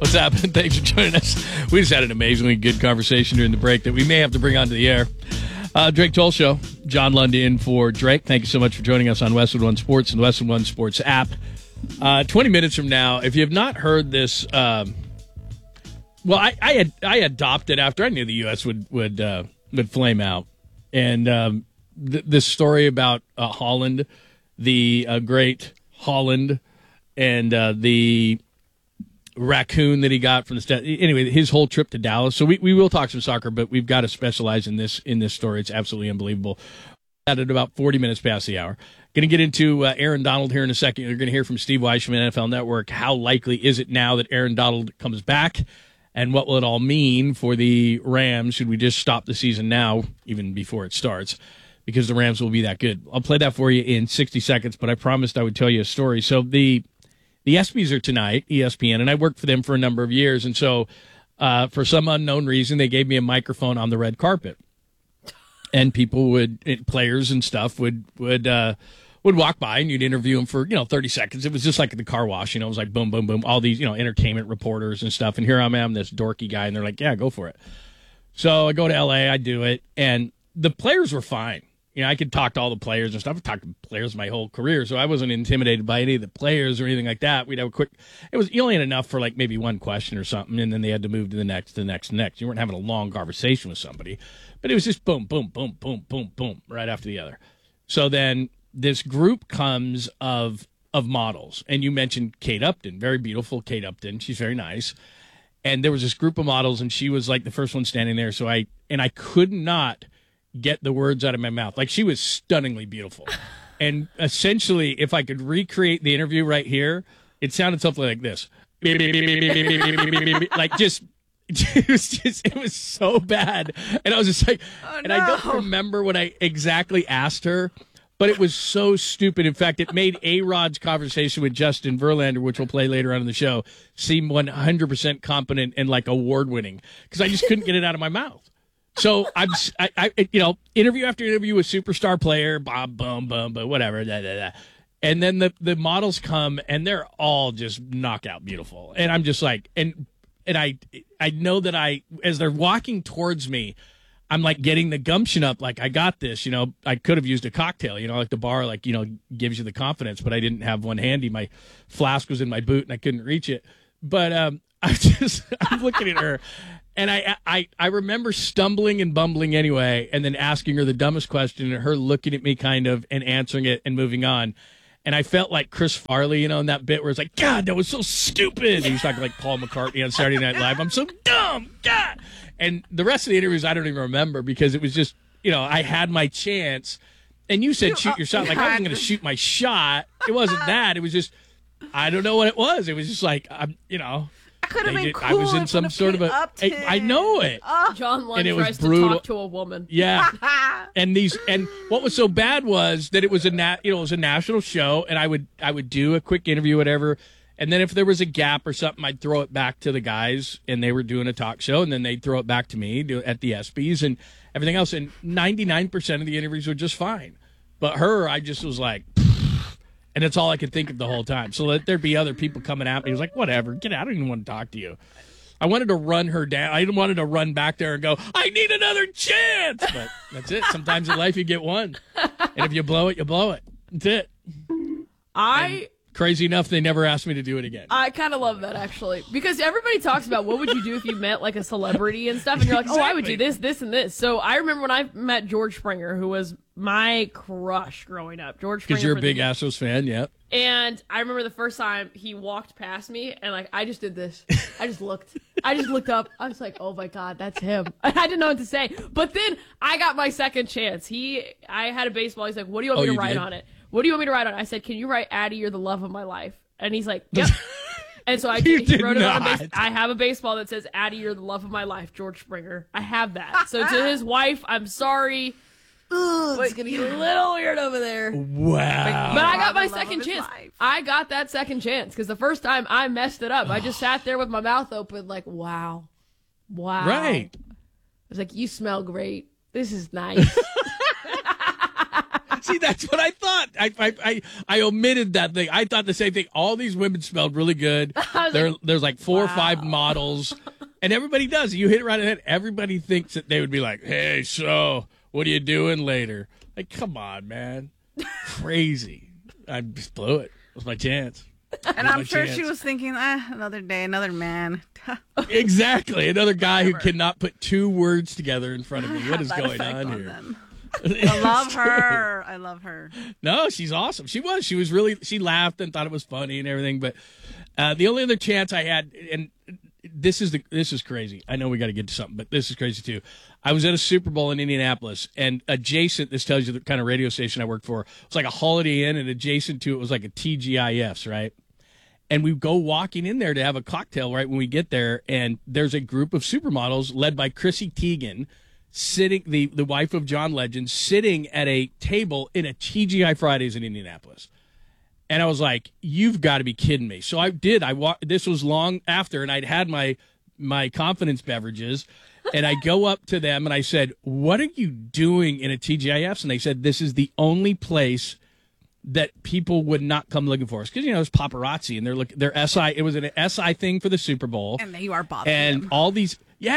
What's happening? Thanks for joining us. We just had an amazingly good conversation during the break that we may have to bring onto the air. Drake Toll Show. John Lund in for Drake. Thank you so much for joining us on Westwood One Sports and the Westwood One Sports app. 20 minutes from now, if you have not heard this, I adopted after I knew the U.S. would flame out, and this story about Holland, the great Holland, and the raccoon that he got from the stat. Anyway, his whole trip to Dallas. So we will talk some soccer, but we've got to specialize in this story. It's absolutely unbelievable. At about 40 minutes past the hour. Going to get into Aaron Donald here in a second. You're going to hear from Steve Weiss from NFL Network. How likely is it now that Aaron Donald comes back? And what will it all mean for the Rams? Should we just stop the season now, even before it starts? Because the Rams will be that good. I'll play that for you in 60 seconds, but I promised I would tell you a story. So the ESPYs are tonight, ESPN, and I worked for them for a number of years. And so for some unknown reason, they gave me a microphone on the red carpet. And people players and stuff would walk by, and you'd interview them for 30 seconds. It was just like at the car wash, it was like boom, boom, boom, all these entertainment reporters and stuff. And here I am, this dorky guy, and they're like, yeah, go for it. So I go to LA, I do it, and the players were fine. I could talk to all the players and stuff. I've talked to players my whole career, so I wasn't intimidated by any of the players or anything like that. We'd have a quick. It was only enough for like maybe one question or something, and then they had to move to the next. You weren't having a long conversation with somebody, but it was just boom, boom, boom, boom, boom, boom, right after the other. So then this group comes of models, and you mentioned Kate Upton, very beautiful Kate Upton. She's very nice, and there was this group of models, and she was like the first one standing there. So I could not get the words out of my mouth. Like, she was stunningly beautiful. And essentially, if I could recreate the interview right here, it sounded something like this. Like, it was so bad. And I was just like, and I don't remember what I exactly asked her, but it was so stupid. In fact, it made A-Rod's conversation with Justin Verlander, which we'll play later on in the show, seem 100% competent and like award-winning, because I just couldn't get it out of my mouth. So I interview after interview with superstar player, Bob, boom, boom, but whatever, and then the models come and they're all just knockout beautiful, and I'm just like, and I know that as they're walking towards me, I'm like getting the gumption up, like I got this, I could have used a cocktail, like the bar, like gives you the confidence, but I didn't have one handy. My flask was in my boot and I couldn't reach it, but I'm looking at her. And I remember stumbling and bumbling anyway, and then asking her the dumbest question, and her looking at me kind of and answering it and moving on. And I felt like Chris Farley, in that bit where it's like, God, that was so stupid. He was talking like Paul McCartney on Saturday Night Live. I'm so dumb, God. And the rest of the interviews I don't even remember, because it was just, I had my chance. And you said shoot your shot. Like, I wasn't going to shoot my shot. It wasn't that. It was just, I don't know what it was. It was just like, could have been cool. I was in some sort of I know it. John Lund tries to talk to a woman. Yeah. and what was so bad was that it was a national show, and I would do a quick interview, whatever, and then if there was a gap or something, I'd throw it back to the guys, and they were doing a talk show, and then they'd throw it back to me at the ESPYs and everything else, and 99% of the interviews were just fine. But her, I just was like, and it's all I could think of the whole time. So let there be other people coming at me. He was like, whatever, get out. I don't even want to talk to you. I wanted to run her down. I wanted to run back there and go, I need another chance. But that's it. Sometimes in life you get one. And if you blow it, you blow it. That's it. And crazy enough, they never asked me to do it again. I kind of love that, actually. Because everybody talks about what would you do if you met like a celebrity and stuff. And you're like, exactly. I would do this, this, and this. So I remember when I met George Springer, who was my crush growing up. George Springer. Because you're a big Astros fan, yeah. And I remember the first time he walked past me, and like I just did this. I just looked. I just looked up. I was like, oh my God, that's him. I didn't know what to say. But then I got my second chance. I had a baseball. He's like, what do you want me to write on it? What do you want me to write on it? I said, can you write Addie, you're the love of my life? And he's like, yep. And so he wrote it on a base. I have a baseball that says, Addie, you're the love of my life, George Springer. I have that. So to his wife, I'm sorry. Ooh, it's going to get a little weird over there. Wow. But I got my second chance. I got that second chance because the first time I messed it up. I just sat there with my mouth open like, wow. Right. I was like, you smell great. This is nice. See, that's what I thought. I omitted that thing. I thought the same thing. All these women smelled really good. There's like 4 or 5 models, and everybody does. You hit it right in the head. Everybody thinks that they would be like, "Hey, so what are you doing later?" Like, come on, man, crazy. I just blew it. It was my chance. And I'm sure she was thinking, another day, another man. Exactly, another guy who cannot put 2 words together in front of me. What is going on here? I love her. I love her. No, she's awesome. She was really, she laughed and thought it was funny and everything. But the only other chance I had, and this is crazy. I know we got to get to something, but this is crazy too. I was at a Super Bowl in Indianapolis, and adjacent, this tells you the kind of radio station I worked for, it was like a Holiday Inn, and adjacent to it was like a TGIF's, right? And we go walking in there to have a cocktail right when we get there, and there's a group of supermodels led by Chrissy Teigen, sitting, the wife of John Legend, sitting at a table in a TGI Fridays in Indianapolis. And I was like, you've got to be kidding me. So I did. This was long after, and I'd had my confidence beverages, and I go up to them and I said, what are you doing in a TGIF's? And they said, this is the only place that people would not come looking for us, because it's paparazzi and they're SI. It was an SI thing for the Super Bowl, and you are bothering and them. all these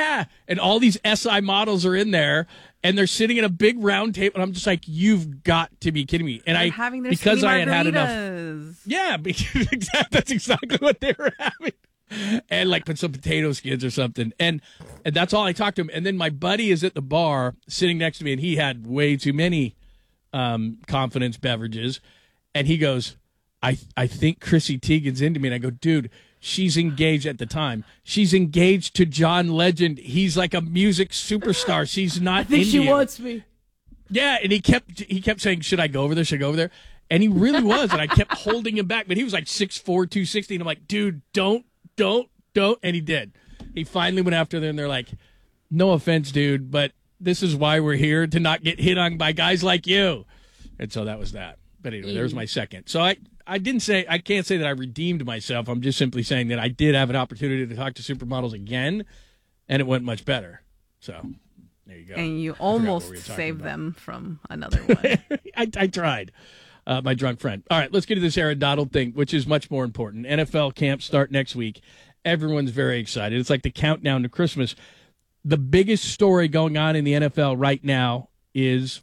SI models are in there, and they're sitting at a big round table, and I'm just like, you've got to be kidding me. And they're having their because I had enough. Yeah, because that's exactly what they were having. And like put some potato skins or something, and that's all I talked to him. And then my buddy is at the bar sitting next to me, and he had way too many confidence beverages, and he goes, I think Chrissy Teigen's into me. And I go, dude, she's engaged at the time. She's engaged to John Legend. He's like a music superstar. She's not. I think into she you. wants me. Yeah, and he kept saying, should I go over there? Should I go over there? And he really was, and I kept holding him back. But he was like 6'4", 260, and I'm like, dude, don't. And he did. He finally went after them, and they're like, no offense, dude, but this is why we're here, to not get hit on by guys like you. And so that was that. But anyway, there's my second. So I can't say that I redeemed myself. I'm just simply saying that I did have an opportunity to talk to supermodels again, and it went much better. So there you go. And you almost saved them from another one. I tried. My drunk friend. All right, let's get to this Aaron Donald thing, which is much more important. NFL camps start next week. Everyone's very excited. It's like the countdown to Christmas. The biggest story going on in the NFL right now is,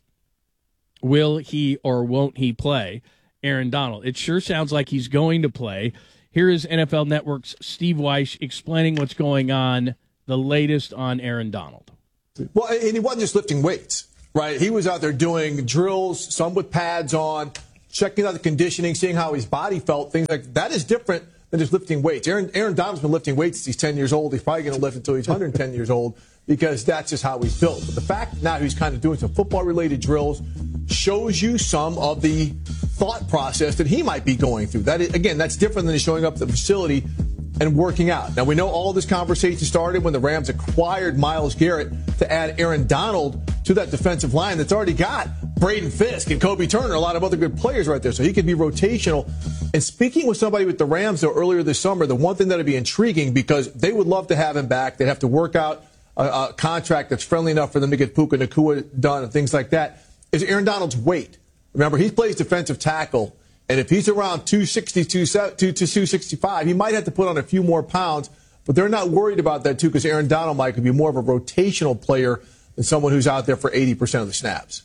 will he or won't he play Aaron Donald? It sure sounds like he's going to play. Here is NFL Network's Steve Weish explaining what's going on, the latest on Aaron Donald. Well, and he wasn't just lifting weights, right? He was out there doing drills, some with pads on, checking out the conditioning, seeing how his body felt, things like that. Is different than just lifting weights. Aaron Donald's been lifting weights since he's 10 years old. He's probably going to lift until he's 110 years old, because that's just how he's built. But the fact that now he's kind of doing some football-related drills shows you some of the thought process that he might be going through. That is, again, that's different than showing up at the facility and working out. Now, we know all this conversation started when the Rams acquired Myles Garrett to add Aaron Donald to that defensive line that's already got Braden Fisk and Kobe Turner, a lot of other good players right there, so he could be rotational. And speaking with somebody with the Rams, though, earlier this summer, the one thing that would be intriguing, because they would love to have him back, they'd have to work out a contract that's friendly enough for them to get Puka Nacua done and things like that, is Aaron Donald's weight. Remember, he plays defensive tackle, and if he's around 260, 265, he might have to put on a few more pounds, but they're not worried about that, too, because Aaron Donald might could be more of a rotational player than someone who's out there for 80% of the snaps.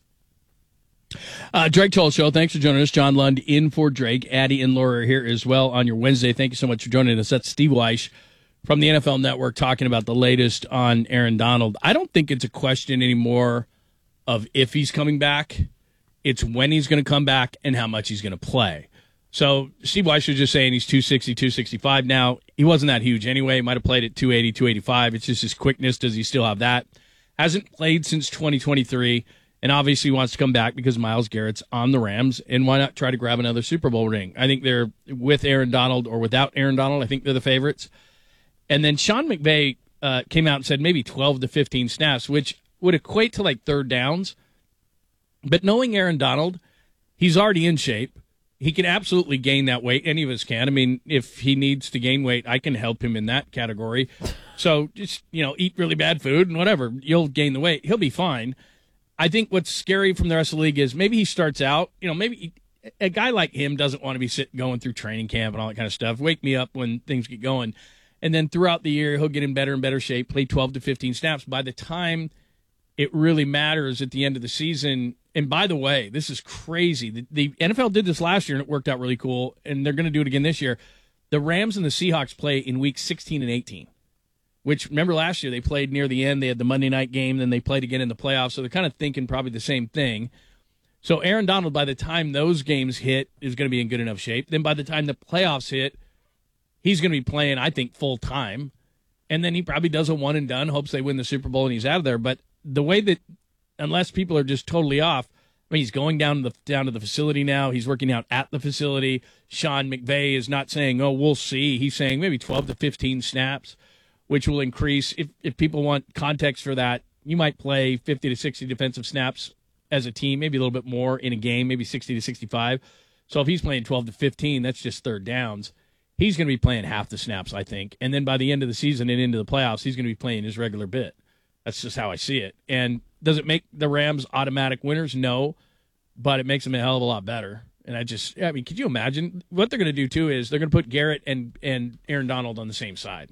Drake Toll Show, thanks for joining us. John Lund in for Drake. Addie and Laura are here as well on your Wednesday. Thank you so much for joining us. That's Steve Weish from the NFL Network talking about the latest on Aaron Donald. I don't think it's a question anymore of if he's coming back. It's when he's going to come back and how much he's going to play. So Steve Weish was just saying he's 260, 265 now. He wasn't that huge anyway. He might have played at 280, 285. It's just his quickness. Does he still have that? Hasn't played since 2023. And obviously wants to come back because Myles Garrett's on the Rams, and why not try to grab another Super Bowl ring? I think they're, with Aaron Donald or without Aaron Donald, I think they're the favorites. And then Sean McVay came out and said maybe 12 to 15 snaps, which would equate to like third downs. But knowing Aaron Donald, he's already in shape. He can absolutely gain that weight. Any of us can. I mean, if he needs to gain weight, I can help him in that category. So just, eat really bad food and whatever. You'll gain the weight. He'll be fine. I think what's scary from the rest of the league is maybe he starts out, maybe a guy like him doesn't want to be going through training camp and all that kind of stuff. Wake me up when things get going. And then throughout the year, he'll get in better and better shape, play 12 to 15 snaps. By the time it really matters at the end of the season, and by the way, this is crazy. The NFL did this last year, and it worked out really cool, and they're going to do it again this year. The Rams and the Seahawks play in weeks 16 and 18, which, remember last year, they played near the end. They had the Monday night game, then they played again in the playoffs, so they're kind of thinking probably the same thing. So Aaron Donald, by the time those games hit, is going to be in good enough shape. Then by the time the playoffs hit, he's going to be playing, I think, full time. And then he probably does a one and done, hopes they win the Super Bowl and he's out of there. But the way that, unless people are just totally off, I mean, he's going down to the facility now. He's working out at the facility. Sean McVay is not saying, oh, we'll see. He's saying maybe 12 to 15 snaps, which will increase. If people want context for that, you might play 50 to 60 defensive snaps as a team, maybe a little bit more in a game, maybe 60 to 65. So if he's playing 12 to 15, that's just third downs. He's going to be playing half the snaps, I think. And then by the end of the season and into the playoffs, he's going to be playing his regular bit. That's just how I see it. And does it make the Rams automatic winners? No, but it makes them a hell of a lot better. And could you imagine what they're going to do too? Is they're going to put Garrett and Aaron Donald on the same side,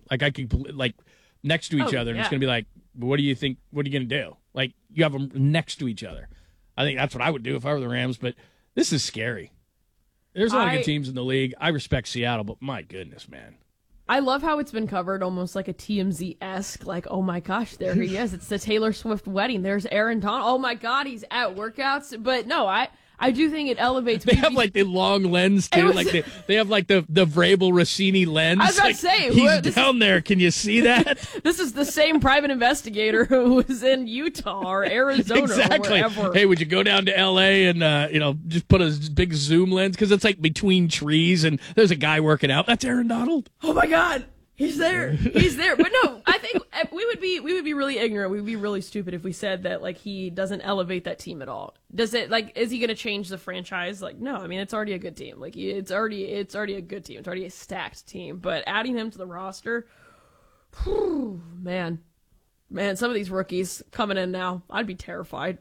next to each other. And it's going to be like, what do you think? What are you going to do? Like, you have them next to each other. I think that's what I would do if I were the Rams. But this is scary. There's a lot of good teams in the league. I respect Seattle, but my goodness, man. I love how it's been covered almost like a TMZ-esque, like, oh my gosh, there he is. It's the Taylor Swift wedding. There's Aaron Donald. Oh my God, he's at workouts. But no, I do think it elevates. They have like the long lens too, they have like the Vrabel Rossini lens. I was about to say, he's down there. Can you see that? This is the same private investigator who was in Utah or Arizona exactly. or wherever. Hey, would you go down to L.A. and just put a big zoom lens because it's like between trees and there's a guy working out. That's Aaron Donald. Oh my God. He's there. He's there. But no, I think we would be really ignorant. We'd be really stupid if we said that like he doesn't elevate that team at all. Does it is he going to change the franchise? Like, no. I mean, it's already a good team. Like, it's already a good team. It's already a stacked team. But adding him to the roster, whew, man, some of these rookies coming in now, I'd be terrified.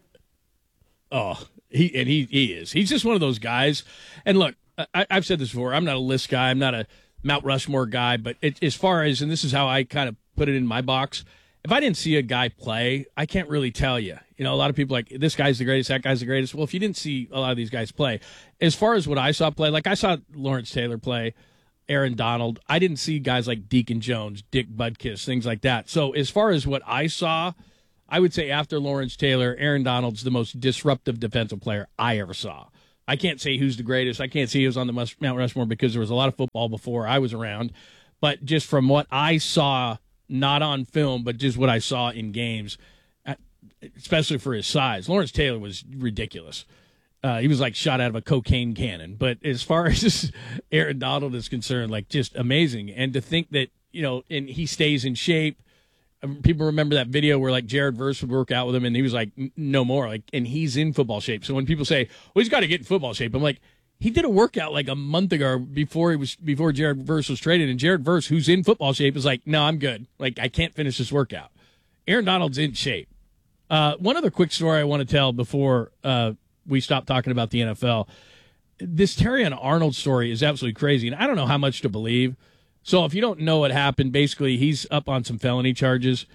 Oh, he is. He's just one of those guys. And look, I've said this before. I'm not a list guy. I'm not a Mount Rushmore guy, but as far as, and this is how I kind of put it in my box, if I didn't see a guy play, I can't really tell you. A lot of people like, this guy's the greatest, that guy's the greatest. Well, if you didn't see a lot of these guys play, as far as what I saw play, like I saw Lawrence Taylor play, Aaron Donald, I didn't see guys like Deacon Jones, Dick Butkus, things like that. So as far as what I saw, I would say after Lawrence Taylor, Aaron Donald's the most disruptive defensive player I ever saw. I can't say who's the greatest. I can't say who's on the Mount Rushmore because there was a lot of football before I was around. But just from what I saw, not on film, but just what I saw in games, especially for his size, Lawrence Taylor was ridiculous. He was like shot out of a cocaine cannon. But as far as Aaron Donald is concerned, like just amazing. And to think that, and he stays in shape. People remember that video where like Jared Verse would work out with him and he was like, no more. Like, and he's in football shape. So when people say, well, he's got to get in football shape, I'm like, he did a workout like a month ago before Jared Verse was traded. And Jared Verse, who's in football shape, is like, no, I'm good. Like, I can't finish this workout. Aaron Donald's in shape. One other quick story I want to tell before we stop talking about the NFL. This Terrion Arnold story is absolutely crazy. And I don't know how much to believe. So if you don't know what happened, basically he's up on some felony charges.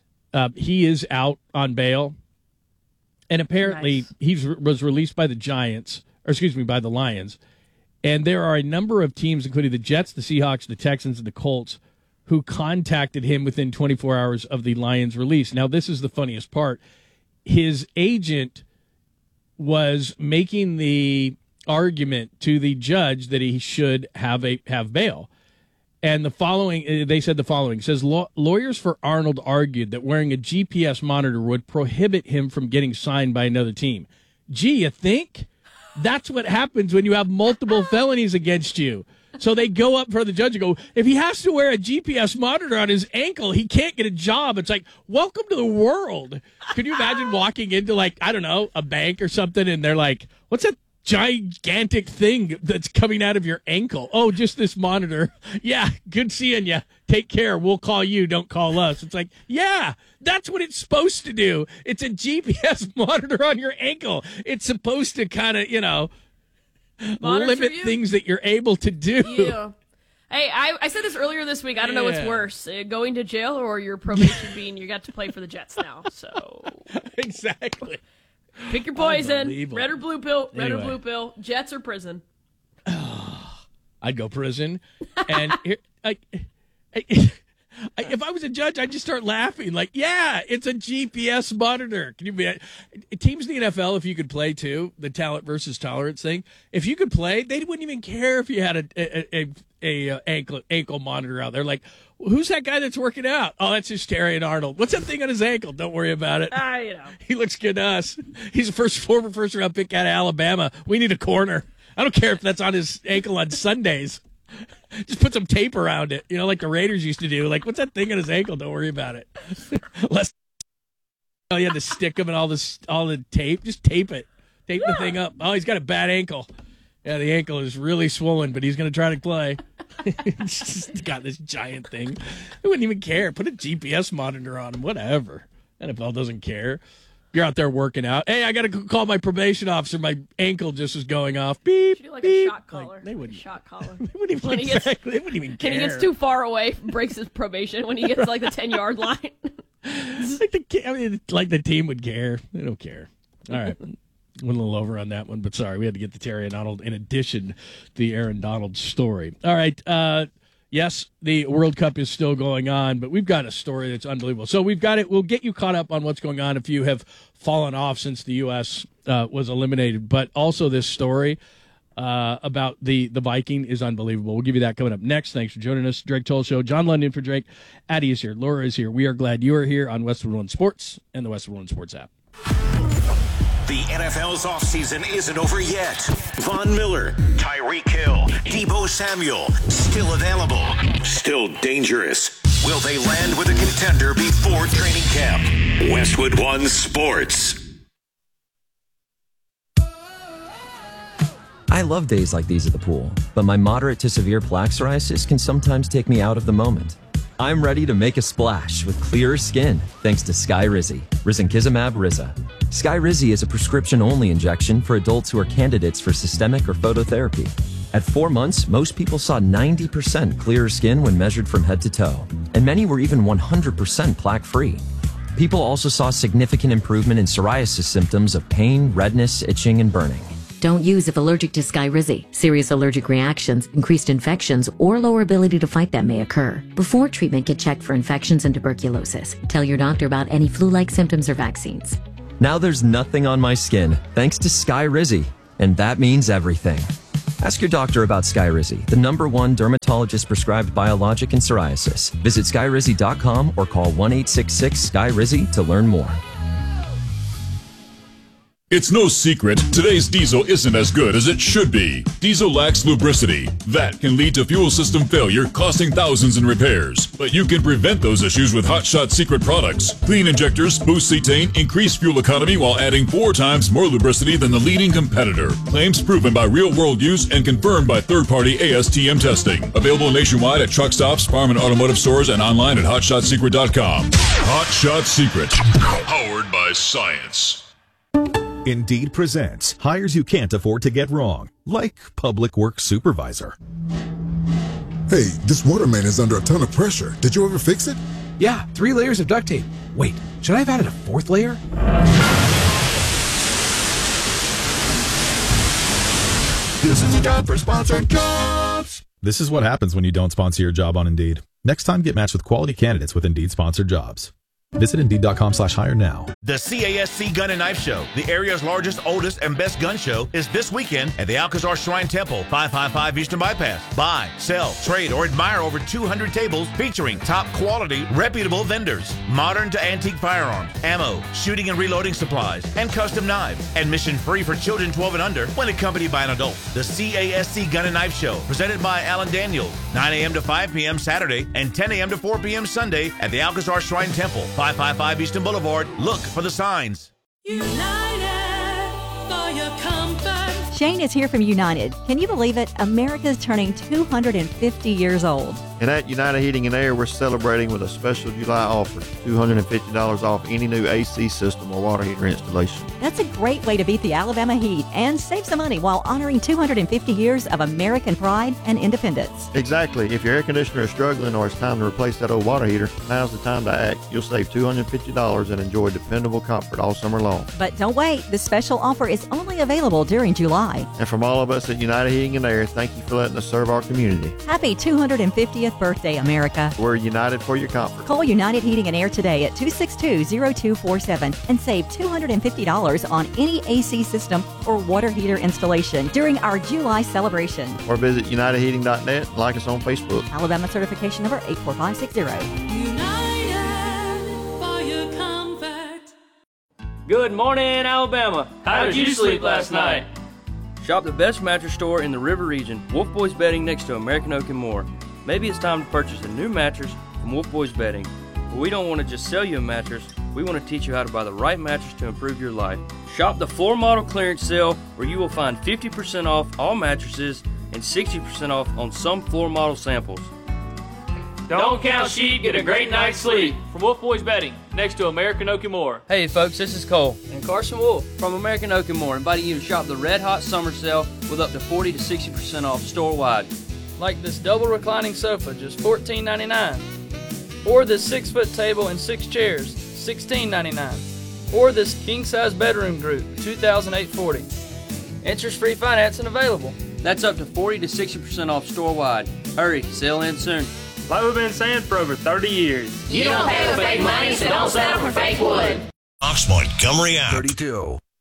He is out on bail. And apparently he was released by by the Lions. And there are a number of teams, including the Jets, the Seahawks, the Texans, and the Colts, who contacted him within 24 hours of the Lions' release. Now, this is the funniest part. His agent was making the argument to the judge that he should have bail. And they said the following. It says, lawyers for Arnold argued that wearing a GPS monitor would prohibit him from getting signed by another team. Gee, you think? That's what happens when you have multiple felonies against you. So they go up for the judge and go, if he has to wear a GPS monitor on his ankle, he can't get a job. It's like, welcome to the world. Could you imagine walking into, like, I don't know, a bank or something, and they're like, what's that gigantic thing that's coming out of your ankle. Oh, just this monitor. Yeah, good seeing you. Take care. We'll call you. Don't call us. It's like, yeah, that's what it's supposed to do. It's a GPS monitor on your ankle. It's supposed to kind of, limit things that you're able to do. Yeah. Hey, I said this earlier this week. I don't know what's worse, going to jail or your probation being you got to play for the Jets now. So exactly. Pick your poison. Red or blue pill. Red or blue pill. Jets or prison. I'd go prison. And if I was a judge, I'd just start laughing. Like, yeah, it's a GPS monitor. Can you be teams in the NFL? If you could play too, the talent versus tolerance thing. If you could play, they wouldn't even care if you had a ankle monitor out there. Like, who's that guy that's working out? Oh, that's just Terrion Arnold. What's that thing on his ankle? Don't worry about it. He looks good to us. He's a former first round pick out of Alabama. We need a corner. I don't care if that's on his ankle on Sundays. Just put some tape around it, like the Raiders used to do. Like, what's that thing on his ankle? Don't worry about it. You had to stick him and all the tape. Just tape it. Tape the thing up. Oh, he's got a bad ankle. Yeah, the ankle is really swollen, but he's going to try to play. He's just got this giant thing. They wouldn't even care. Put a GPS monitor on him. Whatever. NFL doesn't care. You're out there working out. Hey, I got to call my probation officer. My ankle just was going off. Beep. Should do like beep. a shot collar. They wouldn't. Shot collar. They wouldn't even, they wouldn't even care. When he gets too far away, breaks his probation. When he gets like the 10-yard line. Like the team would care. They don't care. All right. Went a little over on that one, but sorry. We had to get the Terrion Donald in addition to the Aaron Donald story. All right. Yes, the World Cup is still going on, but we've got a story that's unbelievable. So we've got it. We'll get you caught up on what's going on if you have fallen off since the U.S. Was eliminated. But also this story about the Viking is unbelievable. We'll give you that coming up next. Thanks for joining us. Drake Toll Show. John London for Drake. Addie is here. Laura is here. We are glad you are here on Westwood One Sports and the Westwood One Sports app. The NFL's offseason isn't over yet. Von Miller, Tyreek Hill, Deebo Samuel, still available, still dangerous. Will they land with a contender before training camp? Westwood One Sports. I love days like these at the pool, but my moderate to severe plaque psoriasis can sometimes take me out of the moment. I'm ready to make a splash with clearer skin thanks to Skyrizi, risankizumab Riza. Skyrizi is a prescription-only injection for adults who are candidates for systemic or phototherapy. At 4 months, most people saw 90% clearer skin when measured from head to toe, and many were even 100% plaque-free. People also saw significant improvement in psoriasis symptoms of pain, redness, itching, and burning. Don't use if allergic to Skyrizi. Serious allergic reactions, increased infections, or lower ability to fight them may occur. Before treatment, get checked for infections and tuberculosis. Tell your doctor about any flu-like symptoms or vaccines. Now there's nothing on my skin thanks to Skyrizi, and that means everything. Ask your doctor about Skyrizi, the #1 dermatologist-prescribed biologic in psoriasis. Visit Skyrizi.com or call 1-866-SKY-RIZI to learn more. It's no secret, today's diesel isn't as good as it should be. Diesel lacks lubricity. That can lead to fuel system failure, costing thousands in repairs. But you can prevent those issues with Hot Shot Secret products. Clean injectors, boost cetane, increase fuel economy while adding 4 times more lubricity than the leading competitor. Claims proven by real-world use and confirmed by third-party ASTM testing. Available nationwide at truck stops, farm and automotive stores, and online at hotshotsecret.com. Hot Shot Secret. Powered by science. Indeed presents hires you can't afford to get wrong, like public works supervisor. Hey, this water main is under a ton of pressure. Did you ever fix it? Yeah, 3 layers of duct tape. Wait, should I have added a 4th layer? This is a job for sponsored jobs. This is what happens when you don't sponsor your job on Indeed. Next time, get matched with quality candidates with Indeed sponsored jobs. Visit Indeed.com/hire now. The CASC Gun and Knife Show, the area's largest, oldest, and best gun show, is this weekend at the Alcazar Shrine Temple, 555 Eastern Bypass. Buy, sell, trade, or admire over 200 tables featuring top quality, reputable vendors. Modern to antique firearms, ammo, shooting and reloading supplies, and custom knives. Admission free for children 12 and under when accompanied by an adult. The CASC Gun and Knife Show, presented by Alan Daniels, 9 a.m. to 5 p.m. Saturday and 10 a.m. to 4 p.m. Sunday at the Alcazar Shrine Temple, 555 Eastern Boulevard. Look for the signs. United for your comfort. Shane is here from United. Can you believe it? America's turning 250 years old. And at United Heating and Air, we're celebrating with a special July offer, $250 off any new AC system or water heater installation. That's a great way to beat the Alabama heat and save some money while honoring 250 years of American pride and independence. Exactly. If your air conditioner is struggling or it's time to replace that old water heater, now's the time to act. You'll save $250 and enjoy dependable comfort all summer long. But don't wait. The special offer is only available during July. And from all of us at United Heating and Air, thank you for letting us serve our community. Happy 250th birthday, America. We're united for your comfort. Call United Heating and Air today at 262-0247 and save $250 on any AC system or water heater installation during our July celebration. Or visit UnitedHeating.net and like us on Facebook. Alabama certification number 84560. United for your comfort. Good morning, Alabama. How did you sleep last night? Shop the best mattress store in the River Region, Wolf Boys Bedding next to American Oak and More. Maybe it's time to purchase a new mattress from Wolf Boys Bedding. But we don't want to just sell you a mattress, we want to teach you how to buy the right mattress to improve your life. Shop the floor model clearance sale where you will find 50% off all mattresses and 60% off on some floor model samples. Don't count sheep, get a great night's sleep. From Wolf Boys Bedding, next to American Oak and More. Hey folks, this is Cole and Carson Wolf from American Oak and More, inviting you to shop the Red Hot Summer Sale with up to 40 to 60% off store-wide. Like this double reclining sofa, just $14.99. Or this 6-foot table and 6 chairs, $16.99. Or this king-size bedroom group, $2,840. Interest-free financing available. That's up to 40 to 60% off store-wide. Hurry, sale ends soon. Like we've been saying for over 30 years. You don't pay with fake money, so don't settle for fake wood. Fox Montgomery out. 32.